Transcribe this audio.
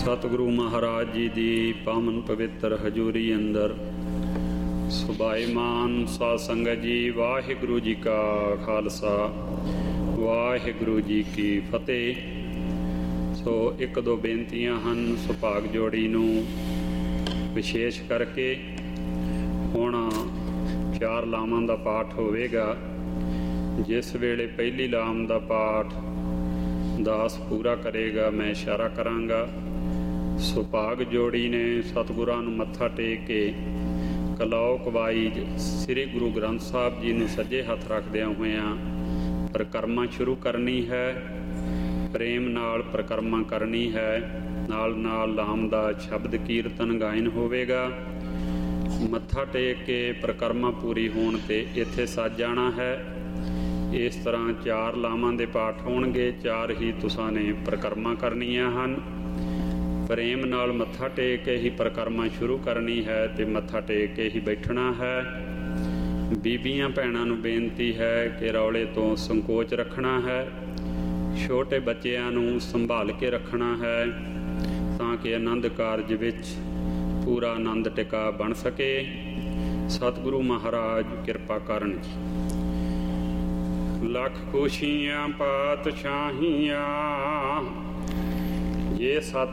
ਸਤਿਗੁਰੂ ਮਹਾਰਾਜ ਜੀ ਦੀ ਪਾਵਨ ਪਵਿੱਤਰ ਹਜ਼ੂਰੀ ਅੰਦਰ ਸੁਭਾਈਮਾਨ ਸਾਧ ਸੰਗਤ ਜੀ, ਵਾਹਿਗੁਰੂ ਜੀ ਕਾ ਖਾਲਸਾ, ਵਾਹਿਗੁਰੂ ਜੀ ਕੀ ਫਤਿਹ। ਸੋ ਇੱਕ ਦੋ ਬੇਨਤੀਆਂ ਹਨ ਸੁਭਾਗ ਜੋੜੀ ਨੂੰ ਵਿਸ਼ੇਸ਼ ਕਰਕੇ। ਹੁਣ 4 ਲਾਵਾਂ ਦਾ ਪਾਠ ਹੋਵੇਗਾ। ਜਿਸ ਵੇਲੇ ਪਹਿਲੀ ਲਾਮ ਦਾ ਪਾਠ ਦਾਸ ਪੂਰਾ ਕਰੇਗਾ ਮੈਂ ਇਸ਼ਾਰਾ ਕਰਾਂਗਾ। ਸੁਭਾਗ ਜੋੜੀ ਨੇ ਸਤਿਗੁਰਾਂ ਨੂੰ ਮੱਥਾ ਟੇਕ ਕੇ ਕਲੌਕ ਵਾਈਜ ਸ੍ਰੀ ਗੁਰੂ ਗ੍ਰੰਥ ਸਾਹਿਬ ਜੀ ਨੂੰ ਸੱਜੇ ਹੱਥ ਰੱਖਦਿਆਂ ਹੋਇਆਂ ਪਰਿਕਰਮਾ ਸ਼ੁਰੂ ਕਰਨੀ ਹੈ। ਪ੍ਰੇਮ ਨਾਲ ਪਰਿਕਰਮਾ ਕਰਨੀ ਹੈ। ਨਾਲ ਨਾਲ ਲਾਮ ਦਾ ਸ਼ਬਦ ਕੀਰਤਨ ਗਾਇਨ ਹੋਵੇਗਾ। ਮੱਥਾ ਟੇਕ ਕੇ ਪਰਿਕਰਮਾ ਪੂਰੀ ਹੋਣ 'ਤੇ ਇੱਥੇ ਸੱਜ ਜਾਣਾ ਹੈ। ਇਸ ਤਰ੍ਹਾਂ 4 ਲਾਵਾਂ ਦੇ ਪਾਠ ਹੋਣਗੇ। 4 ਹੀ ਤੁਸਾਂ ਨੇ ਪਰਿਕਰਮਾ ਕਰਨੀਆਂ ਹਨ। ਪ੍ਰੇਮ ਨਾਲ ਮੱਥਾ ਟੇਕ ਕੇ ਹੀ ਪਰਿਕਰਮਾ ਸ਼ੁਰੂ ਕਰਨੀ ਹੈ ਅਤੇ ਮੱਥਾ ਟੇਕ ਕੇ ਹੀ ਬੈਠਣਾ ਹੈ। ਬੀਬੀਆਂ ਭੈਣਾਂ ਨੂੰ ਬੇਨਤੀ ਹੈ ਕਿ ਰੌਲੇ ਤੋਂ ਸੰਕੋਚ ਰੱਖਣਾ ਹੈ। ਛੋਟੇ ਬੱਚਿਆਂ ਨੂੰ ਸੰਭਾਲ ਕੇ ਰੱਖਣਾ ਹੈ ਤਾਂ ਕਿ ਆਨੰਦ ਕਾਰਜ ਵਿੱਚ ਪੂਰਾ ਆਨੰਦ ਟਿਕਾ ਬਣ ਸਕੇ। ਸਤਿਗੁਰੂ ਮਹਾਰਾਜ ਕਿਰਪਾ ਕਰਨ ਜੀ। ਲੱਖ ਖੁਸ਼ੀਆਂ ਪਾਤਸ਼ਾਹੀਆਂ ਜੇ ਸਤ